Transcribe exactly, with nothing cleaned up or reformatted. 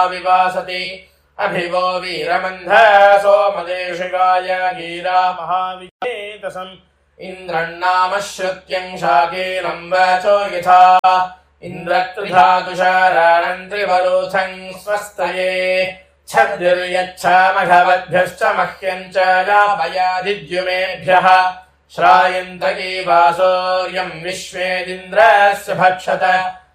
विवासति अभिवो वीरमन्ध सोमदेशिकाय गीरा महाविजेतसम् इन्द्रन्नाम श्रुत्यम् शाकीलम् वचो यथा इन्द्रत्रिधा तुषाराणन्त्रिवरोधम् स्वस्तये छद्दिर्यच्छामघवद्भ्यश्च मह्यम् च यापयादिद्युमेभ्यः श्रायन्तकी वासोऽयम् विश्वेदिन्द्रस्य भक्षत